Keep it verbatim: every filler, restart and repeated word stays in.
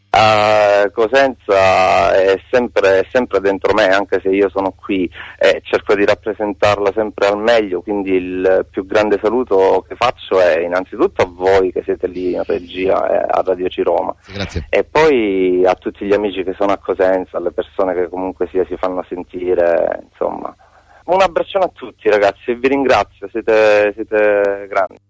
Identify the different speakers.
Speaker 1: Uh, Cosenza è sempre, è sempre dentro me, anche se io sono qui e cerco di rappresentarla sempre al meglio, quindi il più grande saluto che faccio è innanzitutto a voi che siete lì in regia e a Radio Ciroma.
Speaker 2: Grazie.
Speaker 1: E poi a tutti gli amici che sono a Cosenza, alle persone che comunque sia si fanno sentire, insomma. Un abbraccione a tutti ragazzi e vi ringrazio, siete, siete grandi.